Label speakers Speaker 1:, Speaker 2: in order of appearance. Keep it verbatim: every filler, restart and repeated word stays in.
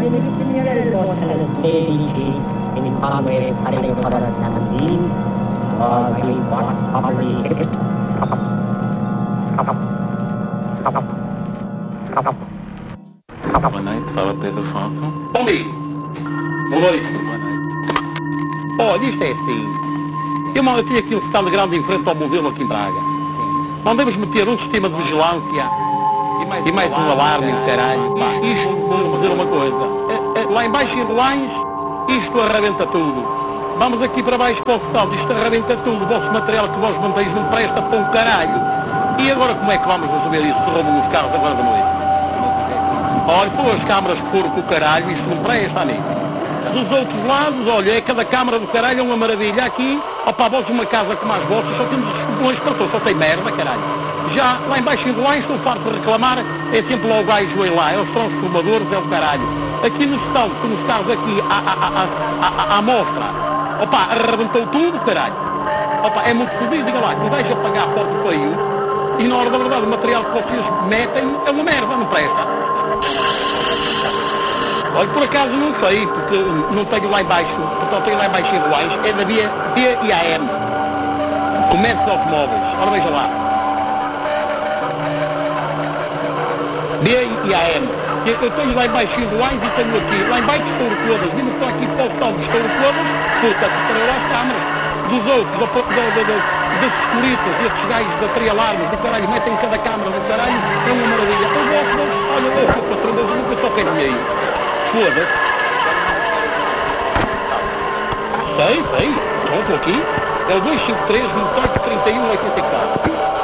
Speaker 1: Boa noite, fala Pedro Fonso.
Speaker 2: Bom dia. Boa noite.
Speaker 1: Boa noite.
Speaker 2: Olha, isto é assim. Eu, eu tinha aqui um stand grande em frente ao modelo aqui em Braga. Mandamos meter um sistema de vigilância e mais, e mais um alarme, caralho. Pá, isto, vou dizer uma coisa. É, é, lá em baixo em Rolães, isto arrebenta tudo. Vamos aqui para baixo para o hospital, isto arrebenta tudo. O vosso material que vós manteis não presta para um caralho. E agora como é que vamos resolver isso? Se roubam os carros agora da noite? Olha, pô, as câmaras que foram com o caralho, isto não presta, amigo. Dos outros lados, olha, é cada câmara do caralho é uma maravilha. Aqui, opá, vós uma casa como as vossas, só temos escobões para todos, só tem merda, caralho. Já lá em baixo em Rolães, estou farto de reclamar, é sempre lá o gajo aí lá, é os transformadores, é o caralho. Aqui no estão, como os carros aqui à, à, à, à, à mostra, opá, arrebentou tudo, caralho. Opá, é muito fodido, diga lá, que vais a pagar para o feio, e na hora da verdade o material que vocês metem é uma merda, não presta. Olha, por acaso não sei, porque não tenho lá em baixo, porque só tenho lá em baixo em Rolães, é da B I A M, Comércio de Automóveis, ora veja lá. B I A M, eu tenho lá em baixo em Rolães e tenho aqui, lá em baixo estouro todas, e não estou aqui para o tal de estouro todas, puta, para lá as câmaras, dos outros, da, da, da, da, das securitas, estes gajos da trialarmes, do caralho, metem em cada câmara do caralho, é uma maravilha. Eu gosto, olha, eu sou patrão, eu nunca só quero dinheiro. Foda-se. Sei, sei. Pronto, aqui. É o dois cinco três, vinte e oito, trinta e um, oitenta e quatro.